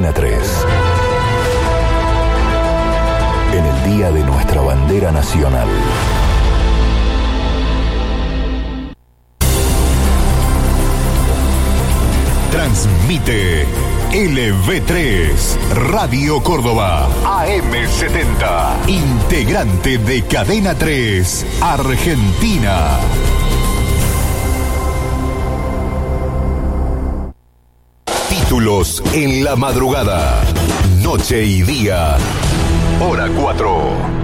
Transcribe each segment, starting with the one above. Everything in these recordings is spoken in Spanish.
Cadena 3. En el día de nuestra bandera nacional. Transmite LV3, Radio Córdoba, AM70, integrante de Cadena 3, Argentina. Títulos en la madrugada, noche y día, hora 4.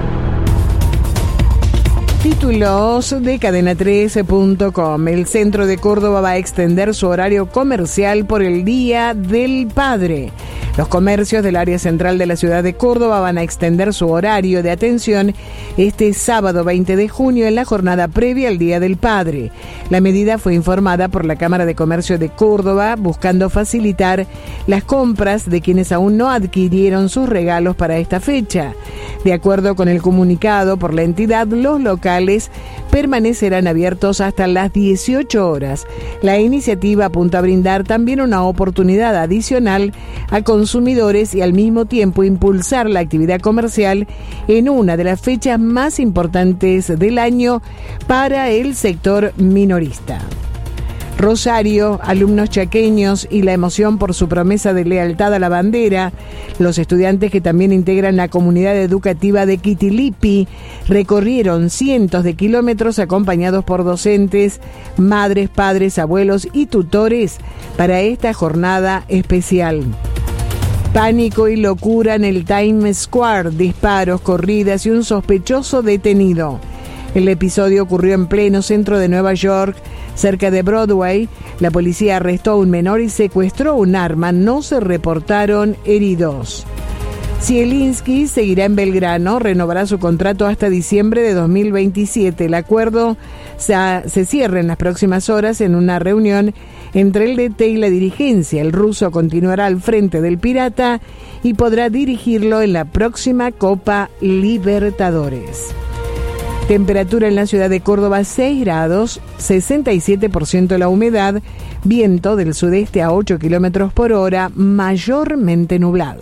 Títulos de cadena3.com. El centro de Córdoba va a extender su horario comercial por el Día del Padre. Los comercios del área central de la ciudad de Córdoba van a extender su horario de atención este sábado 20 de junio en la jornada previa al Día del Padre. La medida fue informada por la Cámara de Comercio de Córdoba, buscando facilitar las compras de quienes aún no adquirieron sus regalos para esta fecha. De acuerdo con el comunicado por la entidad, los locales permanecerán abiertos hasta las 18 horas. La iniciativa apunta a brindar también una oportunidad adicional a consumidores y al mismo tiempo impulsar la actividad comercial en una de las fechas más importantes del año para el sector minorista. Rosario, alumnos chaqueños y la emoción por su promesa de lealtad a la bandera. Los estudiantes que también integran la comunidad educativa de Quitilipi recorrieron cientos de kilómetros acompañados por docentes, madres, padres, abuelos y tutores para esta jornada especial. Pánico y locura en el Times Square, disparos, corridas y un sospechoso detenido. El episodio ocurrió en pleno centro de Nueva York, cerca de Broadway. La policía arrestó a un menor y secuestró un arma. No se reportaron heridos. Zielinski seguirá en Belgrano, renovará su contrato hasta diciembre de 2027. El acuerdo se cierra en las próximas horas en una reunión entre el DT y la dirigencia. El ruso continuará al frente del Pirata y podrá dirigirlo en la próxima Copa Libertadores. Temperatura en la ciudad de Córdoba 6 grados, 67% la humedad, viento del sudeste a 8 kilómetros por hora, mayormente nublado.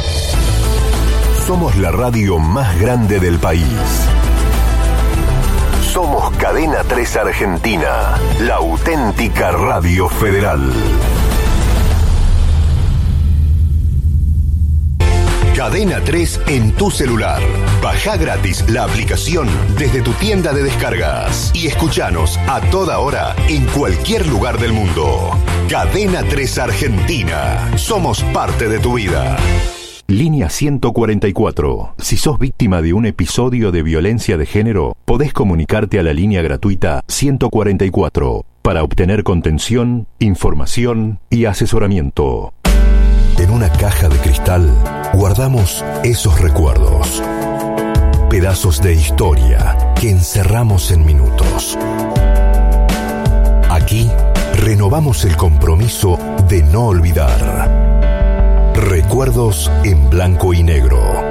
Somos la radio más grande del país. Somos Cadena 3 Argentina, la auténtica radio federal. Cadena 3 en tu celular. Baja gratis la aplicación desde tu tienda de descargas y escuchanos a toda hora en cualquier lugar del mundo. Cadena 3 Argentina. Somos parte de tu vida. Línea 144. Si sos víctima de un episodio de violencia de género, podés comunicarte a la línea gratuita 144 para obtener contención, información y asesoramiento. En una caja de cristal guardamos esos recuerdos, pedazos de historia que encerramos en minutos. Aquí renovamos el compromiso de no olvidar. Recuerdos en blanco y negro.